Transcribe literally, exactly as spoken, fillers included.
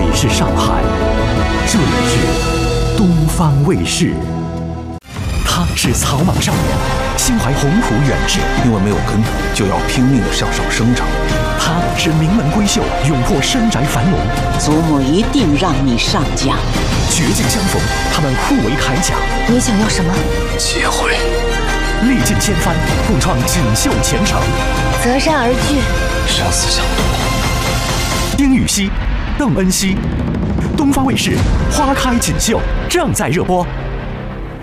是上海，这里是东方卫视。他是草莽少年，心怀鸿鹄远志， 因为没有根，就要拼命地向上生长。 他是名门闺秀，勇破山宅樊笼。 祖母一定让你上将。 绝境相逢，他们互为铠甲。 你想要什么？ 机会。 历尽千帆，共创锦绣前程。 择山而聚， 生死相搏。 丁禹兮、邓恩熙，东方卫视《花开锦绣》正在热播。